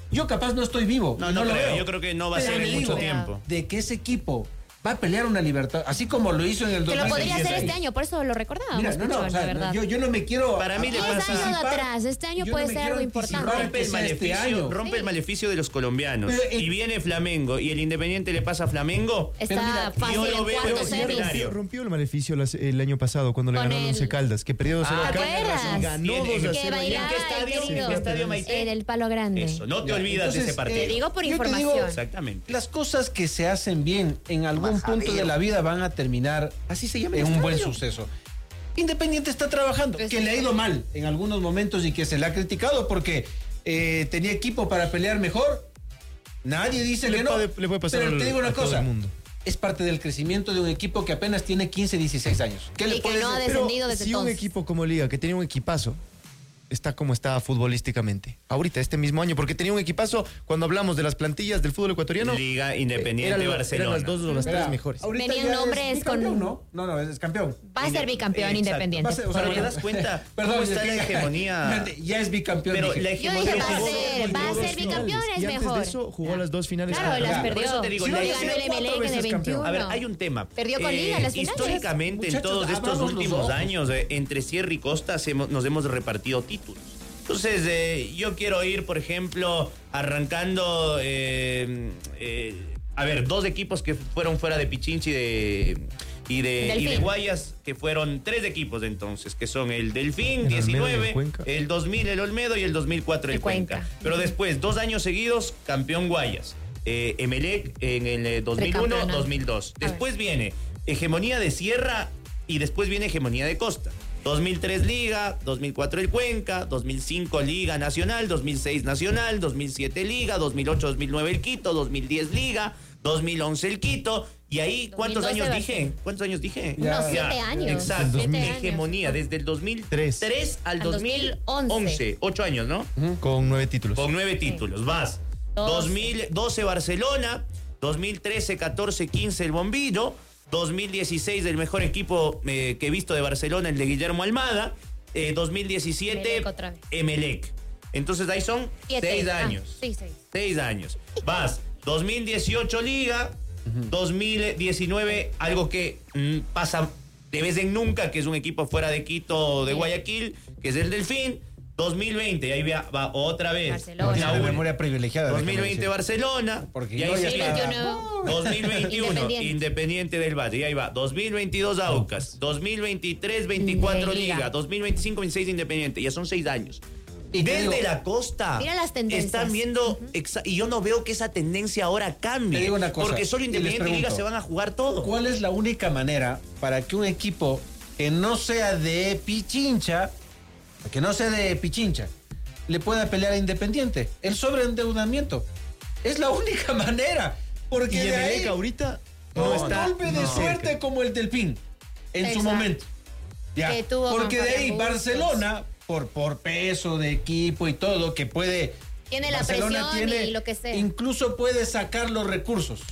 S4: Yo capaz no estoy vivo.
S1: No, no,
S4: lo
S1: creo.
S4: veo.
S1: Yo creo que no va a
S4: Pero
S1: ser en
S4: digo,
S1: mucho tiempo.
S4: De que ese equipo va a pelear una libertad, así como lo hizo en el dos
S2: Que
S4: mil
S2: lo podría hacer
S4: dieciséis.
S2: este año, por eso lo recordábamos,
S4: Mira, no, no,
S2: Pichón,
S4: o sea,
S2: de verdad.
S4: yo, yo no me quiero.
S1: Para mí le
S2: Diez
S1: pasa-
S2: años
S4: anticipar.
S2: atrás, este año
S4: Yo
S2: puede
S4: no me
S2: ser
S4: quiero
S2: algo
S4: anticipar
S2: importante.
S1: Rompe el
S4: que sea este
S1: maleficio,
S4: año.
S1: rompe
S2: Sí.
S1: el maleficio de los colombianos.
S4: Pero, eh,
S1: y viene Flamengo y el Independiente le pasa a Flamengo.
S2: Está
S4: mira,
S2: fácil
S1: yo lo
S2: en
S1: veo
S2: cuartos
S1: en
S2: semis.
S1: escenario.
S3: Rompió el maleficio las- el año pasado cuando le
S2: Con
S3: ganó al
S2: el-
S3: Once Caldas, que perdió dos a cero
S1: Ah,
S3: acá.
S2: ¿te acuerdas?
S3: Ganó
S1: Bien,
S3: dos a
S1: ¿en
S3: cero
S2: Que
S3: allá.
S2: bailaba
S1: ¿En qué estadio?
S2: el querido.
S1: ¿En qué estadio, Maite?
S2: En el Palo Grande.
S1: Eso, no te
S4: Ya,
S1: olvidas
S4: entonces,
S1: de ese partido.
S2: Te digo por
S4: Yo te digo-
S2: información.
S1: Exactamente.
S4: Las cosas que se hacen bien en algún punto de la vida van a terminar
S1: Así se llama el
S4: en un buen
S1: estadio.
S4: suceso. Independiente está trabajando,
S2: Pues
S4: que
S2: sí.
S4: le ha ido mal en algunos momentos y que se le ha criticado porque eh, tenía equipo para pelear mejor. Nadie dice
S3: Le
S4: que no.
S3: puede- le puede pasar
S4: pero
S3: al-
S4: te digo una
S3: a todo
S4: cosa.
S3: el mundo.
S4: Es parte del crecimiento de un equipo que apenas tiene quince, dieciséis años. ¿Qué
S2: Y
S4: le
S2: que
S4: puedes
S2: no ha
S4: decir?
S3: Pero
S2: descendido desde
S3: si un
S2: entonces.
S3: equipo como Liga, que tenía un equipazo, está como está futbolísticamente. Ahorita, este mismo año, porque tenía un equipazo cuando hablamos de las plantillas del fútbol ecuatoriano.
S1: Liga Independiente
S3: eran, lo-
S1: Barcelona.
S3: eran las dos o las
S4: Espera,
S3: tres mejores.
S4: ahorita
S2: Venían
S4: ya
S2: nombres
S4: es bicampeón,
S2: con-
S4: ¿no? No, no, es campeón.
S2: Va a ser bicampeón
S1: Exacto.
S2: Independiente.
S4: Va a ser- o sea,
S1: Pero te
S4: bueno,
S1: das cuenta
S4: Perdón,
S1: cómo está
S4: es que
S1: la
S4: ya-
S1: hegemonía.
S4: Ya es bicampeón.
S1: Pero
S4: dije.
S1: la
S2: Yo
S1: hegemonía
S2: dije, va a
S1: jugó-
S2: ser, va a
S3: dos
S2: ser bicampeón,
S3: finales.
S2: es
S3: Y antes
S2: mejor.
S3: de eso jugó las dos finales.
S2: Claro,
S3: contra-
S2: las
S1: Por
S2: perdió.
S1: eso te digo,
S2: Sí,
S1: la-
S2: ganó el
S4: cuatro
S2: Emelec en el
S4: veces campeón.
S2: veintiuno.
S1: A ver, hay un tema.
S2: Perdió con Liga en las finales.
S1: Históricamente, en
S4: Muchachos,
S1: todos estos
S4: abramos los
S1: últimos
S4: ojos.
S1: años, eh, entre Sierra y Costa se hemos- nos hemos repartido títulos. Entonces, eh, yo quiero ir, por ejemplo, arrancando, eh, eh, a ver, dos equipos que fueron fuera de Pichinchi y de, y de, y de
S2: Delfín.
S1: Guayas, que fueron tres equipos entonces, que son el Delfín,
S3: El Olmedo y el
S1: diecinueve,
S3: Cuenca.
S1: el dos mil el Olmedo y el dos mil cuatro el,
S2: El
S1: Cuenca.
S2: Cuenca.
S1: Pero después, dos años seguidos, campeón Guayas. Eh, Emelec en el eh, dos mil uno
S2: Tricampeonato.
S1: dos mil dos.
S2: A ver.
S1: Después viene hegemonía de Sierra y después viene hegemonía de Costa. dos mil tres Liga, dos mil cuatro el Cuenca, dos mil cinco Liga Nacional, dos mil seis Nacional, dos mil siete Liga, dos mil ocho dos mil nueve el Quito, dos mil diez Liga, dos mil once el Quito. Y ahí, ¿cuántos
S2: dos mil doce
S1: años dije?
S2: Barcelona.
S1: ¿Cuántos años dije?
S2: Unos siete años.
S1: Exacto.
S2: Siete años.
S1: Hegemonía desde el dos mil tres al,
S2: Al
S1: dos mil once. Ocho años, ¿no?
S3: Con nueve títulos.
S1: Con nueve títulos. Vas.
S2: Doce.
S1: dos mil doce Barcelona, dos mil trece, catorce, quince el Bombillo, dos mil dieciséis el mejor equipo eh, que he visto de Barcelona, el de Guillermo Almada, eh, dos mil diecisiete
S2: Emelec otra vez.
S1: Emelec. Entonces ahí son
S2: Siete.
S1: seis
S2: Ah,
S1: años.
S2: sí, seis.
S1: Seis años. Vas, dos mil dieciocho Liga, dos mil diecinueve algo que mm, pasa de vez en nunca, que es un equipo fuera de Quito, de
S2: Sí.
S1: Guayaquil, que es el Delfín. dos mil veinte, y ahí va, va otra vez.
S2: Barcelona.
S4: Tiene
S1: La
S4: una
S1: U-
S4: memoria privilegiada.
S1: dos mil
S4: déjame
S1: veinte
S4: decir.
S1: Barcelona.
S4: Porque
S1: y ahí
S4: yo
S1: sí
S4: ya
S1: está.
S4: estaba-
S2: veintiuno.
S1: dos mil veintiuno
S2: Independiente.
S1: Independiente del Valle. Y ahí va. dos mil veintidós Aucas. dos mil veintitrés veinticuatro
S2: De Liga.
S1: Liga. dos mil veinticinco veintiséis Independiente. Ya son seis años.
S4: Y te
S1: Desde
S4: digo-
S1: la costa.
S2: Mira las tendencias.
S1: Están viendo. exa- Y yo no veo que esa tendencia ahora cambie.
S4: Te digo una cosa,
S1: Porque solo
S4: y les
S1: Independiente y Liga
S4: pregunto,
S1: se van a jugar todo.
S4: ¿Cuál es la única manera para que un equipo que no sea de Pichincha, que no sea de Pichincha, le pueda pelear a Independiente? El sobreendeudamiento. Es la única manera. Porque
S3: Y
S4: de ahí,
S3: Emelec ahorita
S4: no
S3: no está
S4: golpe de
S3: no.
S4: suerte
S3: cerca.
S4: como el Delfín en su
S2: Exacto.
S4: momento. Ya.
S2: Que tuvo
S4: Porque
S2: con
S4: de ahí
S2: Fabián Bustos.
S4: Barcelona, por, por peso de equipo y todo, que puede...
S2: Tiene la
S4: Barcelona
S2: presión
S4: tiene-
S2: y lo que sea.
S4: Incluso puede sacar los recursos.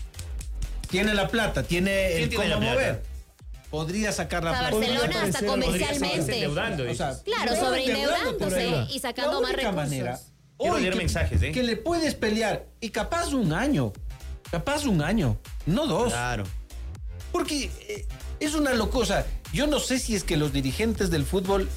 S4: Tiene la plata, tiene
S1: ¿Quién
S4: el
S1: tiene
S4: cómo
S1: la plata?
S4: mover. Podría sacar la
S2: O sea,
S4: plata.
S2: Barcelona
S3: Podría
S2: hasta
S3: parecer algo-
S1: Podría
S2: comercialmente.
S1: seguirse endeudando,
S4: O sea,
S1: dices.
S2: Claro,
S4: no,
S2: sobreendeudándose
S3: por ahí va.
S2: y sacando
S4: la
S2: más
S4: única
S2: recursos.
S4: manera
S1: Quiero
S4: hoy
S1: leer
S4: que,
S1: mensajes, ¿eh?
S4: que le puedes pelear y capaz un año, capaz un año, no dos.
S1: Claro.
S4: Porque eh, es una locosa. Yo no sé si es que los dirigentes del fútbol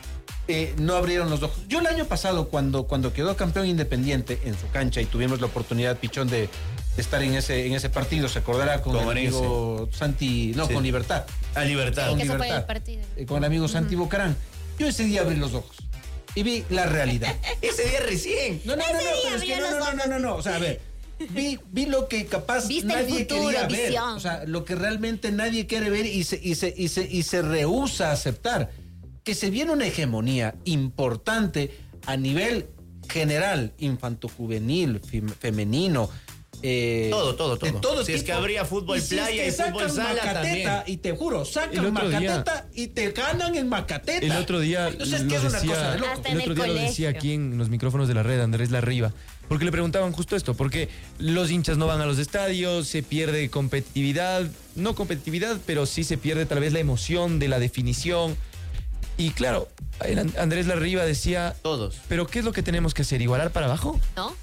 S4: eh, no abrieron los ojos. Yo el año pasado, cuando, cuando quedó campeón Independiente en su cancha y tuvimos la oportunidad, Pichón, de, de estar en ese, en ese partido, se acordará con
S1: Con
S4: el amigo Santi, no,
S1: Sí.
S4: con Libertad.
S1: A libertad.
S4: Con
S2: Que eso fue
S4: Libertad.
S2: el partido.
S4: eh, con el amigo Santi Bocarán. Yo ese día abrí los ojos y vi la realidad.
S1: Ese día recién.
S4: No, no, no, no,
S2: día
S4: pero es que
S2: abrió
S4: no,
S2: los
S4: no, no, no, no, o sea, a ver, vi, vi lo que capaz
S2: Viste el
S4: nadie
S2: futuro,
S4: quería ver,
S2: visión.
S4: o sea, lo que realmente nadie quiere ver y se, y se, y se, y se rehúsa a aceptar, que se viene una hegemonía importante a nivel general, infantojuvenil, fem- femenino, eh,
S1: Todo, todo,
S4: de
S1: todo. Si es
S4: tipo.
S1: que habría fútbol
S4: Y si
S1: playa
S4: es que
S1: y fútbol
S4: sacan
S1: sala
S4: Macateta,
S1: también.
S4: y te juro,
S3: El
S4: sacan
S3: otro día-
S4: Macateta y te ganan en Macateta.
S3: El otro día
S4: Entonces,
S3: lo
S4: ¿qué es una
S3: decía,
S4: cosa de loco?
S2: Hasta
S3: el
S2: en
S3: otro
S2: el
S3: día lo decía
S2: colegio.
S3: aquí en los micrófonos de la red, Andrés Larriba, porque le preguntaban justo esto, porque los hinchas no van a los estadios, se pierde competitividad, no competitividad, pero sí se pierde tal vez la emoción de la definición. Y claro, el And- Andrés Larriba decía,
S1: Todos.
S3: pero ¿qué es lo que tenemos que hacer? ¿Igualar para abajo?
S2: ¿No?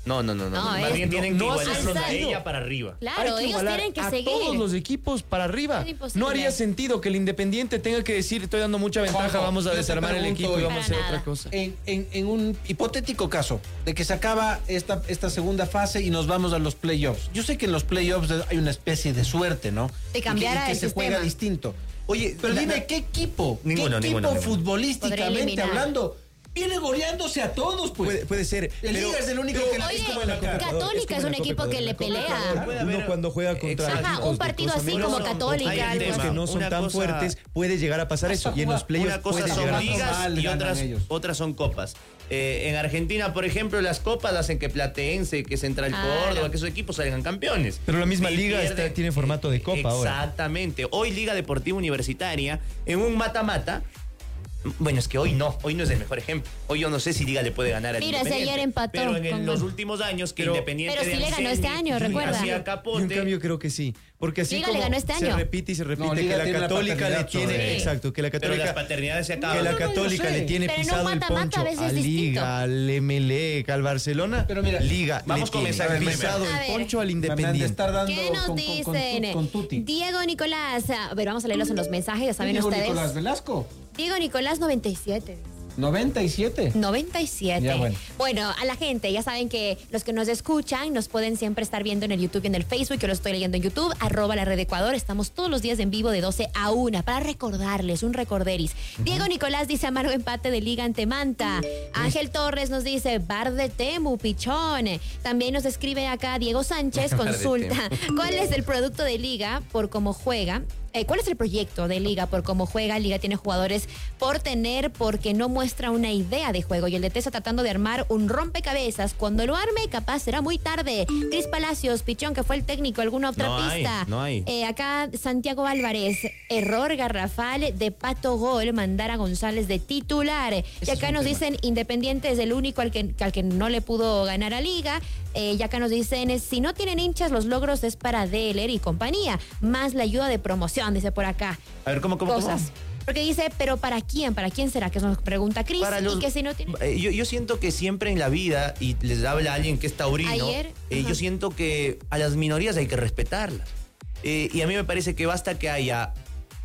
S1: No, no, no, no.
S2: No,
S1: Más
S2: es-
S1: bien tienen
S3: no-
S1: que
S3: no has
S1: igualarlos a
S2: alzado.
S1: ella para arriba.
S2: Claro,
S3: Hay que
S2: ellos
S3: igualar
S2: tienen que
S3: a
S2: seguir.
S3: todos los equipos para arriba.
S2: Es imposible.
S3: No haría sentido que el Independiente tenga que decir, estoy dando mucha ventaja,
S4: Juanjo,
S3: vamos a
S4: yo te
S3: desarmar el
S4: pregunto
S3: equipo y
S4: hoy.
S3: vamos a hacer
S2: Para
S3: otra
S2: nada.
S3: cosa.
S4: En, en- en un hipotético caso de que se acaba esta, esta segunda fase y nos vamos a los playoffs. Yo sé que en los playoffs hay una especie de suerte, ¿no?
S2: De cambiar
S4: Y que, y que
S2: el
S4: se
S2: sistema.
S4: juega distinto. Oye, pero
S1: la-
S4: dime,
S1: la-
S4: ¿qué equipo?
S1: Ninguno,
S4: ¿Qué equipo
S1: ninguno, ninguno.
S2: Podría
S4: futbolísticamente
S2: eliminar.
S4: hablando viene goleándose a todos, pues?
S3: Puede, puede ser.
S4: El
S3: pero-
S4: Liga es el único
S3: pero-
S4: que la-
S2: Oye,
S4: es como en la Copa
S2: Católica
S3: Ecuador,
S2: es
S3: como
S2: un
S3: en la Copa
S2: equipo que
S3: Ecuador.
S2: le
S3: En la Copa
S2: pelea.
S3: Ecuador,
S1: Puede
S3: Uno
S1: haber-
S3: cuando juega contra
S1: Exacto.
S3: equipos
S2: Ajá, un
S3: de
S2: partido
S3: Cosa
S2: así
S3: Menor,
S2: como
S1: son-
S2: Católica,
S1: hay un
S2: algo
S3: equipos
S1: tema.
S3: que no son
S1: Una
S3: tan
S1: cosa-
S3: fuertes, puede llegar a pasar eso. Y en los playoffs
S1: Una cosa
S3: puede
S1: son
S3: llegar a
S4: ligas
S3: pasar.
S1: ligas
S4: mal,
S1: y
S4: ganan
S1: otras,
S4: ellos.
S1: otras son copas. Eh, en Argentina, por ejemplo, las copas hacen que Platense, que Central
S2: Claro.
S1: Córdoba, que esos equipos salgan campeones.
S3: Pero la misma
S1: Y
S3: liga
S1: pierden-
S3: está- tiene formato de copa ahora.
S1: Exactamente. Hoy Liga Deportiva Universitaria, en un mata-mata. Bueno, es que hoy no, hoy no es el mejor ejemplo. Hoy yo no sé si Liga le puede ganar al
S2: Mira, si
S1: Independiente.
S2: ayer empató
S1: Pero en el-
S2: con-
S1: los últimos años que
S3: Pero-
S1: Independiente
S2: Pero sí
S1: de
S2: le ganó este
S1: Anselmi
S2: año, recuerda.
S1: hacía
S3: Yo en
S1: capote.
S3: cambio creo que sí, porque así
S2: Liga le
S3: como
S2: ganó este
S3: se
S2: año.
S3: repite y se repite
S4: No,
S3: que
S4: Liga
S3: la
S4: tiene la
S3: Católica le
S4: paternidad
S3: tiene,
S4: sobre-
S3: exacto, que la
S1: Pero las
S3: Católica
S1: paternidades se
S3: que
S1: acaban.
S3: la
S4: no, no, yo
S3: Católica
S4: sé.
S3: le tiene
S2: Pero en un
S3: pisado el
S2: mata-mata
S3: poncho
S2: a veces
S3: a
S2: es distinto.
S3: Liga, al Emelec, al Barcelona.
S4: Pero mira,
S3: Liga
S1: vamos
S3: le
S1: con
S3: tiene
S1: mensajes
S3: pisado
S2: primero. A
S3: el
S2: ver.
S3: poncho al
S4: me han de
S3: Independiente.
S4: estar dando
S2: ¿Qué nos
S4: con, con- con-
S2: dicen?
S4: con Tuti.
S2: Diego Nicolás. A ver, vamos a leerlos en los mensajes, ya saben
S4: Diego
S2: ustedes.
S4: Nicolás Velasco,
S2: Diego Nicolás noventa y siete.
S4: noventa y siete.
S2: noventa y siete.
S4: Ya, bueno.
S2: Bueno, a la gente, ya saben que los que nos escuchan nos pueden siempre estar viendo en el YouTube y en el Facebook. Yo lo estoy leyendo en YouTube, arroba la red Ecuador. Estamos todos los días en vivo de doce a una para recordarles, un recorderis. Diego Nicolás dice amargo empate de Liga ante Manta. Ángel Torres nos dice bar de Temu, pichón. También nos escribe acá Diego Sánchez,
S1: Bar de
S2: consulta. ¿Cuál es el producto de Liga por cómo juega? Eh, ¿Cuál es el proyecto de Liga por cómo juega? Liga tiene jugadores por tener, porque no muestra una idea de juego. Y el D T está tratando de armar un rompecabezas. Cuando lo arme, capaz será muy tarde. Cris Palacios, pichón, que fue el técnico, ¿alguna otra
S1: No hay,
S2: pista?
S1: no hay.
S2: Eh, acá Santiago Álvarez, error garrafal de Pato Gol, mandar a González de titular. Y acá nos dicen, Independiente es el único al que, al que no le pudo ganar a Liga. Eh, y acá nos dicen, si no tienen hinchas, los logros es para Deller y compañía. Más la ayuda de promoción, dice por acá.
S1: A ver, ¿cómo, cómo,
S2: Cosas.
S1: cómo?
S2: Porque dice, pero ¿para quién? ¿Para quién será? Que nos pregunta Cris.
S1: Para los-
S2: Y que si no tiene...
S1: Eh, yo, yo siento que siempre en la vida, y les habla alguien que es taurino,
S2: Ayer,
S1: eh,
S2: ajá.
S1: yo siento que a las minorías hay que respetarlas. Eh, y a mí me parece que basta que haya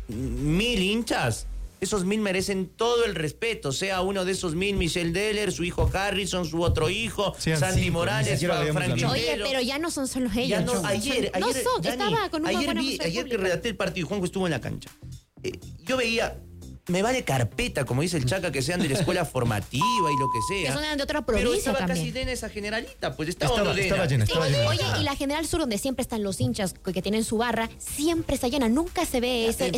S1: mil hinchas. Esos mil merecen todo el respeto, sea uno de esos mil, Michel Deller, su hijo Harrison, su otro hijo,
S3: Sean
S1: Santi
S3: cinco, ni
S1: Morales,
S3: siquiera
S1: Fra-
S3: veamos la
S1: Frank
S3: misma.
S2: Oye,
S1: Quintero.
S2: pero ya no son solo ellos.
S1: Ya no,
S2: Son-
S1: ayer,
S2: no
S1: ayer,
S2: son,
S1: Dani,
S2: estaba con una
S1: ayer
S2: buena
S1: vi-
S2: función
S1: ayer que
S2: pública.
S1: redacté el partido y Juanjo estuvo en la cancha. Eh, yo veía, me vale carpeta, como dice el Chaca, que sean de la escuela formativa y lo que sea.
S2: Que son de otra
S1: Pero
S2: provincia
S1: estaba
S2: también.
S1: casi llena esa generalita, pues estaba,
S3: Estaba-
S1: llena.
S3: estaba llena,
S2: Sí,
S3: estaba
S2: oye,
S3: llena.
S2: oye, y la General Sur, donde siempre están los hinchas que tienen su barra, siempre está llena. Nunca se ve ese,